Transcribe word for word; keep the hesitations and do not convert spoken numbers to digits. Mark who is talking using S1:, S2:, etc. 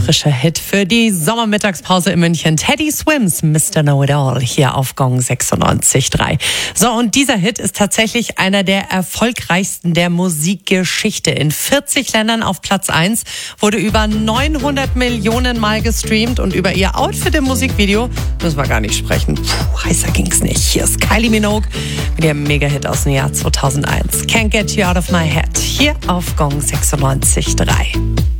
S1: frischer Hit für die Sommermittagspause in München. Teddy Swims, Mister Know-It-All, hier auf Gong sechsundneunzig Komma drei. So, und dieser Hit ist tatsächlich einer der erfolgreichsten der Musikgeschichte. In vierzig Ländern auf Platz eins, wurde über neunhundert Millionen Mal gestreamt und über ihr Outfit im Musikvideo müssen wir gar nicht sprechen. Puh, heißer ging's nicht. Hier ist Kylie Minogue mit ihrem Mega-Hit aus dem Jahr zweitausendeins. Can't Get You Out of My Head, hier auf Gong sechsundneunzig Komma drei.